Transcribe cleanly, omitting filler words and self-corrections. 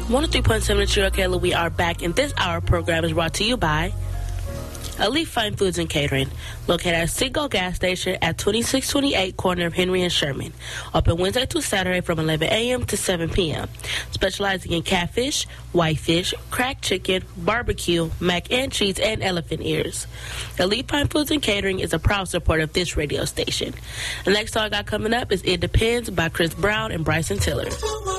103.7 Chiro Kayla, we are back, and this hour program is brought to you by Elite Fine Foods and Catering, located at Seagull Gas Station at 2628 corner of Henry and Sherman. Open Wednesday to Saturday from 11 a.m. to 7 p.m. Specializing in catfish, whitefish, cracked chicken, barbecue, mac and cheese, and elephant ears. Elite Fine Foods and Catering is a proud supporter of this radio station. The next song I got coming up is It Depends by Chris Brown and Bryson Tiller.